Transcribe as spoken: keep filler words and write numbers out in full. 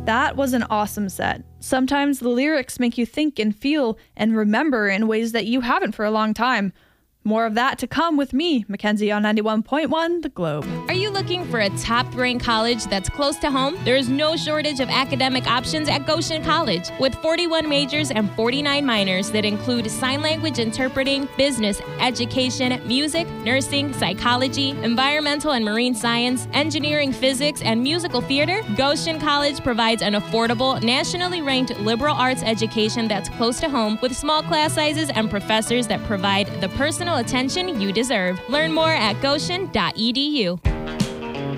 That was an awesome set. Sometimes the lyrics make you think and feel and remember in ways that you haven't for a long time. More of that to come with me, Mackenzie, on ninety-one point one The Globe. Are you looking for a top-ranked college that's close to home? There is no shortage of academic options at Goshen College. With forty-one majors and forty-nine minors that include sign language interpreting, business, education, music, nursing, psychology, environmental and marine science, engineering, physics, and musical theater, Goshen College provides an affordable, nationally ranked liberal arts education that's close to home with small class sizes and professors that provide the personal attention you deserve. Learn more at goshen dot e d u.